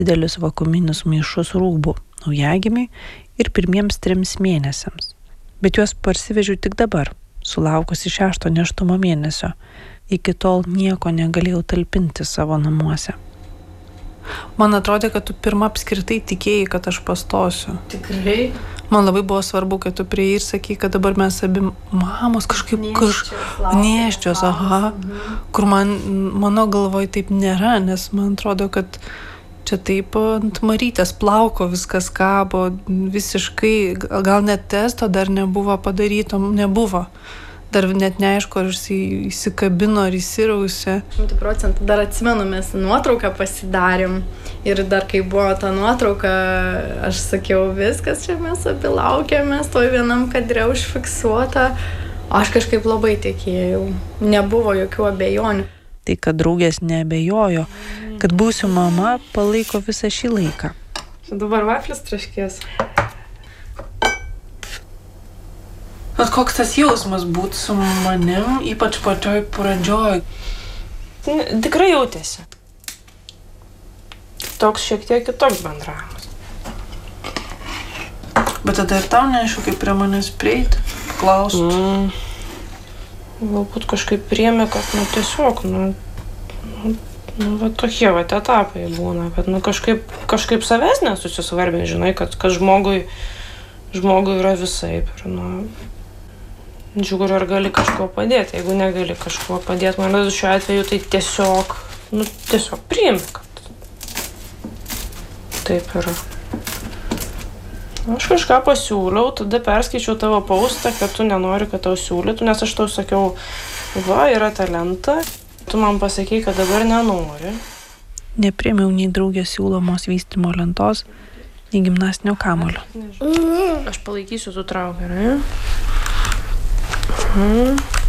didelius vakuuminius maišus rūbų naujagimiui ir pirmiems 3 mėnesiams. Bet juos parsivežiau tik dabar, sulaukusi 6 nėštumo mėnesio. Iki tol nieko negalėjau talpinti savo namuose. Man atrodė, kad tu pirmą apskritai tikėjai, kad aš pastosiu. Tikrai? Man labai buvo svarbu, kad tu prieėjai ir sakai, kad dabar mes abi mamos kažkaip nėščios, kur mano galvoj taip nėra, nes man atrodo, kad čia taip ant Marytės plauko viskas kabo, visiškai, gal net testo dar nebuvo padaryto, nebuvo. Dar net neaišku, ar įsikabino ar įsirausi. 100% dar atsimenu, mes nuotrauką pasidarėm ir dar kai buvo ta nuotrauka, aš sakiau, viskas čia mes abi laukiamės, toj vienam kadre užfiksuota. Aš kažkaip labai tikėjau, nebuvo jokių abejonių. Tai, kad draugės neabejojo, kad būsiu mama, palaiko visą šį laiką. Dabar vaflis traškės. Bet koks tas jausmas būti su manim, ypač pačioj pradžioj? Tikrai jautėsi. Toks šiek tiek kitoks bendravimas. Bet tada ir tau neaišku, kaip prie manęs prieiti, klausti. Galbūt kažkaip priėmė, kad tiesiog, va tokie va etapai būna, kad kažkaip savęs nesusisvarbė, žinai, kad žmogui yra visaip ir žiūriu, ar gali kažkuo padėti. Jeigu negali kažkuo padėti, man šiuo atveju tai tiesiog priimi, kad taip yra. Aš kažką pasiūliau, tada perskaičiau tavo postą, kad tu nenori, kad tau siūlytų, nes aš tau sakiau, va, yra talenta, tu man pasakei, kad dabar nenori. Nepriėmiau nei draugės siūlomos vystymo lentos, nei gimnastinio kamuolio. Aš palaikysiu, tu traukia, ne?